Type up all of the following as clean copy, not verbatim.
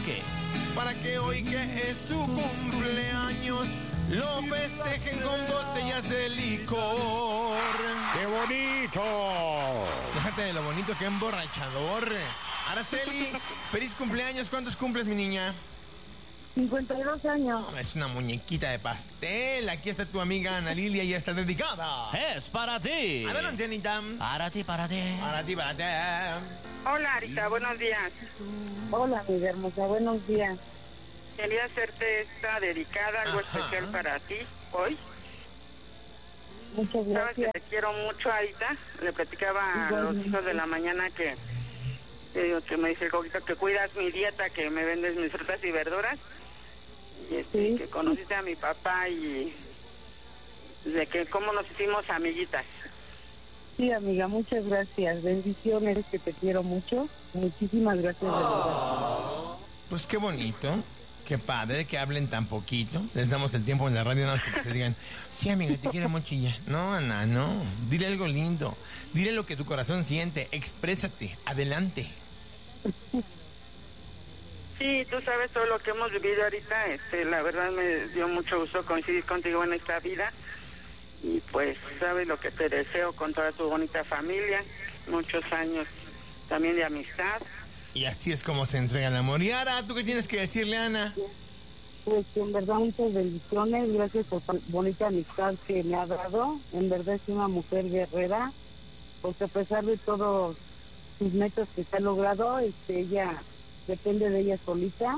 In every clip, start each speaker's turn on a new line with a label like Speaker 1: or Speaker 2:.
Speaker 1: qué?
Speaker 2: Para que hoy que es su cumpleaños lo festejen con botellas de licor.
Speaker 3: ¡Qué bonito!
Speaker 2: Déjate de lo bonito, qué emborrachador. Araceli, feliz cumpleaños. ¿Cuántos cumples, mi niña?
Speaker 4: 52 años.
Speaker 2: Es una muñequita de pastel. Aquí está tu amiga Ana Lilia y está dedicada.
Speaker 1: Es para ti.
Speaker 2: Adelante, Anita.
Speaker 1: Para ti, para ti.
Speaker 2: Para ti, para ti.
Speaker 5: Hola, Arita, buenos días.
Speaker 4: Hola, amiga hermosa, buenos días.
Speaker 5: Quería hacerte esta dedicada, algo especial para ti hoy.
Speaker 4: Muchas
Speaker 5: Sabes que
Speaker 4: gracias.
Speaker 5: te quiero mucho, Arita. Le platicaba a los hijos de la mañana que me dice el Coquito que cuidas mi dieta, que me vendes mis frutas y verduras. Y
Speaker 4: Sí.
Speaker 5: que conociste a mi papá y de que cómo nos hicimos amiguitas.
Speaker 4: Sí, amiga, muchas gracias. Bendiciones, que te quiero mucho. Muchísimas gracias, de verdad.
Speaker 2: Pues qué bonito. Qué padre que hablen tan poquito. Les damos el tiempo en la radio, nada más para que se digan, sí, amiga, te quiero mucho y ya. No, Ana, no. Dile algo lindo. Dile lo que tu corazón siente. Exprésate. Adelante.
Speaker 5: Sí, tú sabes todo lo que hemos vivido ahorita. La verdad me dio mucho gusto coincidir contigo en esta vida. Y pues sabes lo que te deseo con toda tu bonita familia. Muchos años también de amistad.
Speaker 2: Y así es como se entrega el amor. Y Ara, ¿tú qué tienes que decirle, Ana?
Speaker 4: Pues en verdad muchas bendiciones. Gracias por tan bonita amistad que me ha dado. En verdad es una mujer guerrera. Porque a pesar de todos sus metas que se ha logrado, ella depende de ella solita.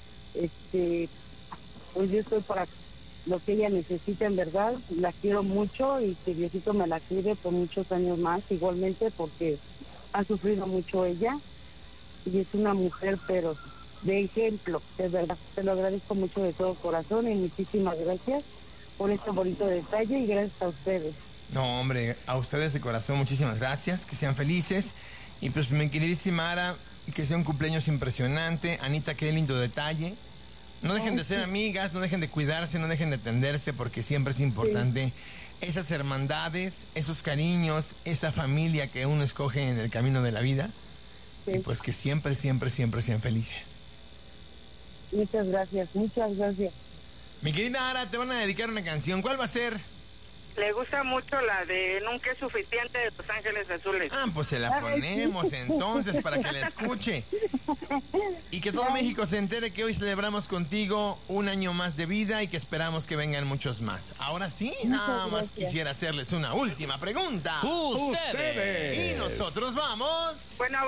Speaker 4: Pues yo estoy para lo que ella necesita, en verdad. La quiero mucho y que Diosito me la cuide por muchos años más, igualmente, porque ha sufrido mucho ella y es una mujer, pero de ejemplo, de verdad. Te lo agradezco mucho de todo corazón y muchísimas gracias por este bonito detalle y gracias a ustedes.
Speaker 2: No, hombre, a ustedes de corazón, muchísimas gracias. Que sean felices. Y pues, mi queridísima Ara, que sea un cumpleaños impresionante. Anita, qué lindo detalle. No dejen de ser amigas, no dejen de cuidarse, no dejen de atenderse, porque siempre es importante esas hermandades, esos cariños, esa familia que uno escoge en el camino de la vida.
Speaker 4: Sí.
Speaker 2: Y pues que siempre, siempre, siempre sean felices.
Speaker 4: Muchas gracias, muchas gracias.
Speaker 2: Mi querida Ara, te van a dedicar una canción. ¿Cuál va a ser?
Speaker 5: Le gusta mucho la de Nunca es suficiente de Los Ángeles Azules.
Speaker 2: Ah, pues se la ponemos entonces para que la escuche. Y que todo México se entere que hoy celebramos contigo un año más de vida y que esperamos que vengan muchos más. Ahora sí, nada más quisiera hacerles una última pregunta.
Speaker 1: Ustedes.
Speaker 2: Y nosotros vamos.
Speaker 5: Bueno.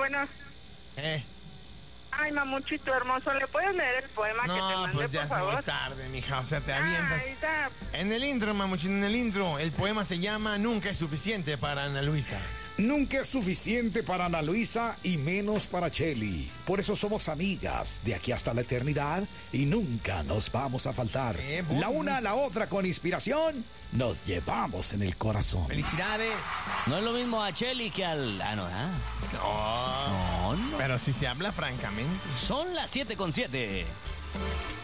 Speaker 5: Ay, mamuchito hermoso, ¿le puedes leer el poema que te
Speaker 2: No,
Speaker 5: mandé,
Speaker 2: pues ya
Speaker 5: por
Speaker 2: es
Speaker 5: favor?
Speaker 2: muy tarde, mija, o sea, te avientas.
Speaker 5: Ay, ya.
Speaker 2: En el intro, mamuchín, en el intro, el poema se llama Nunca es suficiente para Ana Luisa.
Speaker 3: Nunca es suficiente para Ana Luisa y menos para Chely. Por eso somos amigas de aquí hasta la eternidad y nunca nos vamos a faltar. La una a la otra con inspiración, nos llevamos en el corazón.
Speaker 2: ¡Felicidades!
Speaker 1: No es lo mismo a Chely que al... Ah, no,
Speaker 2: No,
Speaker 1: no.
Speaker 2: pero si se habla francamente.
Speaker 1: Son las 7:07.